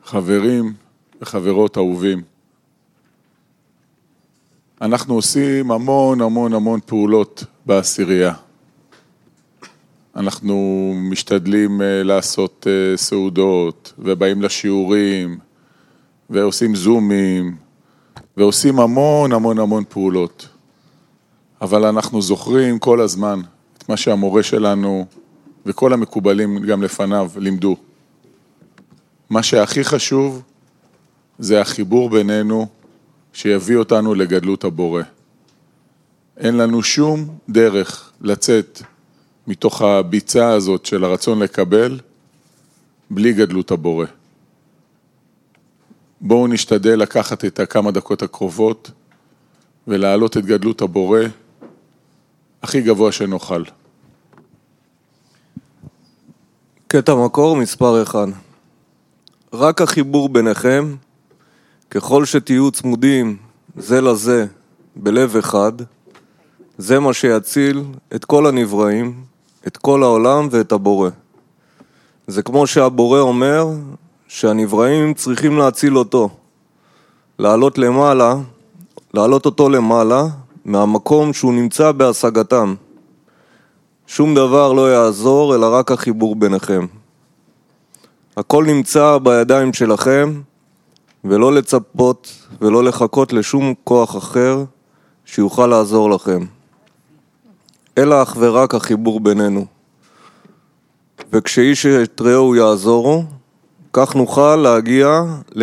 חברים וחברות אהובים, אנחנו עושים המון פעולות בעשירייה. אנחנו משתדלים לעשות סעודות, ובאים לשיעורים, ועושים זומים, ועושים המון פעולות. אבל אנחנו זוכרים כל הזמן את מה שהמורה שלנו וכל המקובלים גם לפניו לימדו. מה שהכי חשוב זה החיבור בינינו שיביא אותנו לגדלות הבורא. אין לנו שום דרך לצאת מתוך הביצה הזאת של הרצון לקבל בלי גדלות הבורא. בואו נשתדל לקחת את הכמה דקות הקרובות ולהעלות את גדלות הבורא הכי גבוה שנוכל. קטע מקור מספר 1. רק החיבור ביניכם, ככל שתהיו צמודים זה לזה בלב אחד, זה מה שיציל את כל הנבראים, את כל העולם ואת הבורא. זה כמו שהבורא אומר שהנבראים צריכים להציל אותו, לעלות אותו למעלה מהמקום שהוא נמצא בהשגתם. שום דבר לא יעזור אלא רק החיבור ביניכם. הכל נמצא בידיים שלכם, ולא לצפות ולא לחכות לשום כוח אחר שיוכל לעזור לכם. אלא אך ורק החיבור בינינו. וכשאיש את רעהו יעזורו, כך נוכל להגיע